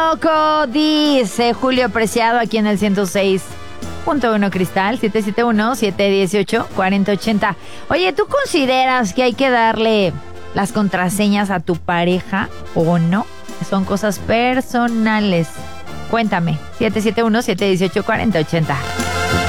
Loco, dice Julio Preciado aquí en el 106.1 Cristal, 771-718-4080. Oye, ¿tú consideras que hay que darle las contraseñas a tu pareja o no? Son cosas personales. Cuéntame, 771-718-4080.